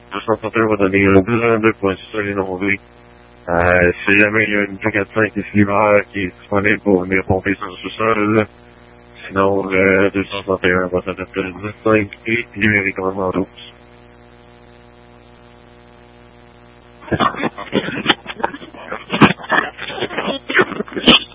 261 va donner un 2,2 sur les non-V. Si jamais il y a une 4-5 ici l'hiver qui est disponible pour venir pomper sur le sous-sol, sinon le 261 va s'adapter le 15 et numériquement en 12.